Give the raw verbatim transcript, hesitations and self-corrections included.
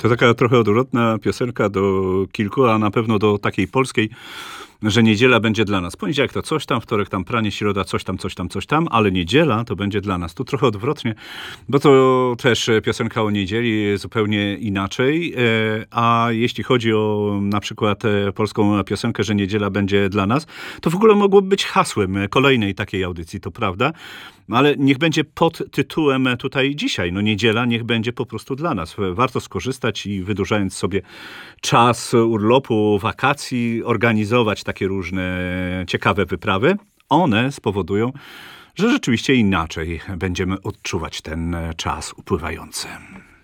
To taka trochę odwrotna piosenka do kilku, a na pewno do takiej polskiej, że niedziela będzie dla nas. Poniedziałek to coś tam, wtorek tam pranie, środa coś tam, coś tam, coś tam, ale niedziela to będzie dla nas. Tu trochę odwrotnie, bo to też piosenka o niedzieli zupełnie inaczej. A jeśli chodzi o na przykład polską piosenkę, że niedziela będzie dla nas, to w ogóle mogłoby być hasłem kolejnej takiej audycji, to prawda? Ale niech będzie pod tytułem tutaj dzisiaj. No niedziela niech będzie po prostu dla nas. Warto skorzystać i wydłużając sobie czas urlopu, wakacji, organizować takie różne ciekawe wyprawy. One spowodują, że rzeczywiście inaczej będziemy odczuwać ten czas upływający.